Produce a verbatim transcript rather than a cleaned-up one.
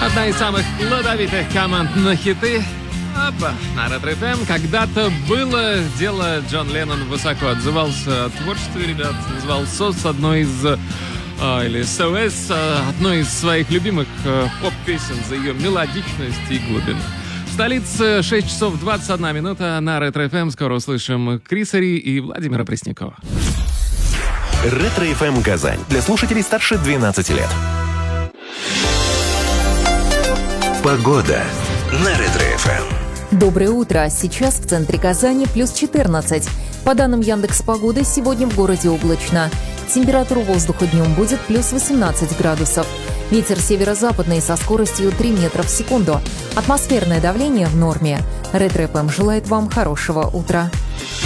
Одна из самых плодовитых команд на хиты. Опа, на Ретро-эф эм. Когда-то было дело, Джон Леннон высоко отзывался о творчестве ребят, назвал СОС одной из, а, или СОС, одной из своих любимых а, поп-песен за ее мелодичность и глубину. В столице шесть часов двадцать одна минута на Ретро-эф эм. Скоро услышим Криса Ри и Владимира Преснякова. Ретро-эф эм Казань. Для слушателей старше двенадцати лет. Погода на Ретро-эф эм. Доброе утро. Сейчас в центре Казани плюс четырнадцать. По данным Яндекс.Погоды, сегодня в городе облачно. Температура воздуха днем будет плюс восемнадцать градусов. Ветер северо-западный со скоростью три метра в секунду. Атмосферное давление в норме. Ретро-эф эм желает вам хорошего утра.